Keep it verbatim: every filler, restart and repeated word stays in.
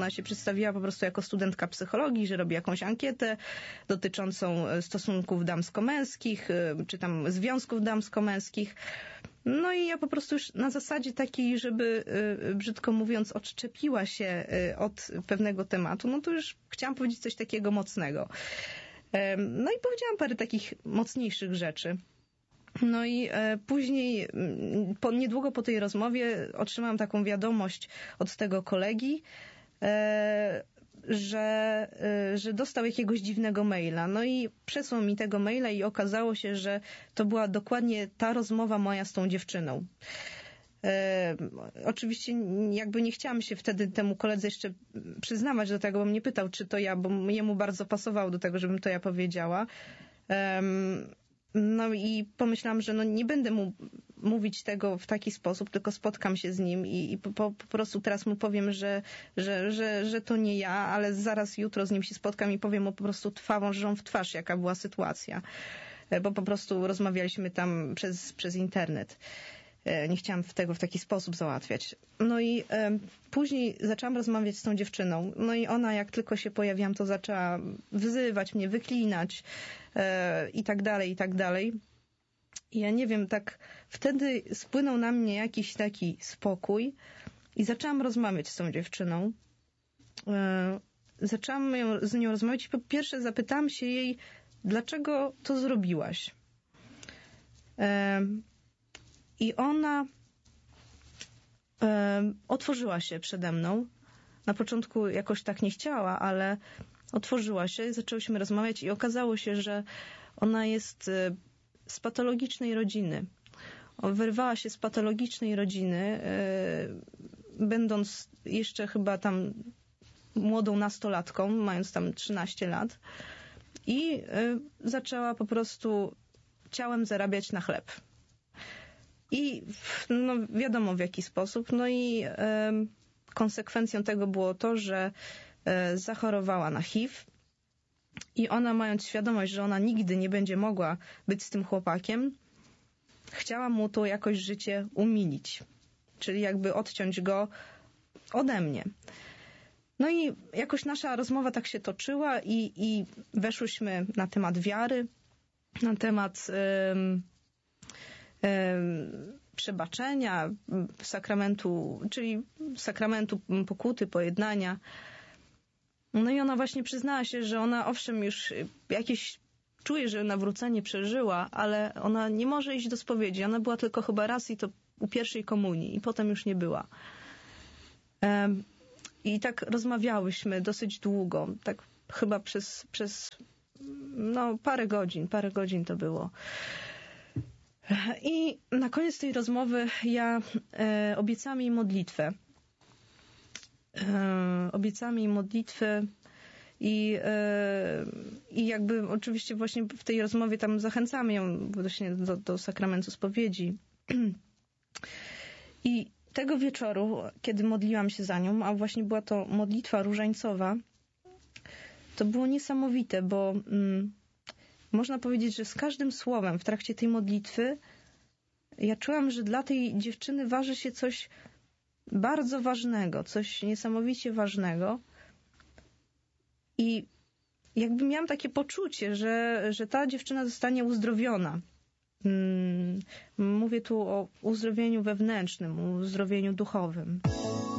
Ona się przedstawiła po prostu jako studentka psychologii, że robi jakąś ankietę dotyczącą stosunków damsko-męskich, czy tam związków damsko-męskich. No i ja po prostu już na zasadzie takiej, żeby, brzydko mówiąc, odczepiła się od pewnego tematu, no to już chciałam powiedzieć coś takiego mocnego. No i powiedziałam parę takich mocniejszych rzeczy. No i e, później, po, niedługo po tej rozmowie otrzymałam taką wiadomość od tego kolegi, e, że, e, że dostał jakiegoś dziwnego maila. No i przesłał mi tego maila i okazało się, że to była dokładnie ta rozmowa moja z tą dziewczyną. E, oczywiście jakby nie chciałam się wtedy temu koledze jeszcze przyznawać do tego, bo mnie pytał, czy to ja, bo jemu bardzo pasowało do tego, żebym to ja powiedziała. E, No i pomyślałam, że no nie będę mu mówić tego w taki sposób, tylko spotkam się z nim i, i po, po prostu teraz mu powiem, że, że, że, że to nie ja, ale zaraz jutro z nim się spotkam i powiem mu po prostu twarzą w twarz, jaka była sytuacja. Bo po prostu rozmawialiśmy tam przez, przez internet. Nie chciałam tego w taki sposób załatwiać. No i e, później zaczęłam rozmawiać z tą dziewczyną. No i ona, jak tylko się pojawiłam, to zaczęła wyzywać mnie, wyklinać e, i tak dalej, i tak dalej. I ja nie wiem, tak wtedy spłynął na mnie jakiś taki spokój i zaczęłam rozmawiać z tą dziewczyną. E, zaczęłam ją, z nią rozmawiać i po pierwsze zapytałam się jej, dlaczego to zrobiłaś? E, I ona e, otworzyła się przede mną. Na początku jakoś tak nie chciała, ale otworzyła się, zaczęłyśmy rozmawiać i okazało się, że ona jest e, z patologicznej rodziny. Wyrwała się z patologicznej rodziny, e, będąc jeszcze chyba tam młodą nastolatką, mając tam trzynaście lat. I e, zaczęła po prostu ciałem zarabiać na chleb. I no wiadomo w jaki sposób. No i e, konsekwencją tego było to, że e, zachorowała na H I V i ona, mając świadomość, że ona nigdy nie będzie mogła być z tym chłopakiem, chciała mu to jakoś życie umilić. Czyli jakby odciąć go ode mnie. No i jakoś nasza rozmowa tak się toczyła i, i weszłyśmy na temat wiary, na temat e, przebaczenia, sakramentu, czyli sakramentu pokuty, pojednania. No i ona właśnie przyznała się, że ona owszem już jakieś czuje, że nawrócenie przeżyła, ale ona nie może iść do spowiedzi. Ona była tylko chyba raz i to u pierwszej komunii i potem już nie była. I tak rozmawiałyśmy dosyć długo, tak chyba przez, przez no parę godzin, parę godzin to było. I na koniec tej rozmowy ja e, obiecałam jej modlitwę. E, obiecałam jej modlitwę i, e, i jakby oczywiście właśnie w tej rozmowie tam zachęcamy ją właśnie do, do sakramentu spowiedzi. I tego wieczoru, kiedy modliłam się za nią, a właśnie była to modlitwa różańcowa, to było niesamowite, bo mm, można powiedzieć, że z każdym słowem w trakcie tej modlitwy ja czułam, że dla tej dziewczyny waży się coś bardzo ważnego, coś niesamowicie ważnego. I jakby miałam takie poczucie, że, że ta dziewczyna zostanie uzdrowiona. Mówię tu o uzdrowieniu wewnętrznym, o uzdrowieniu duchowym.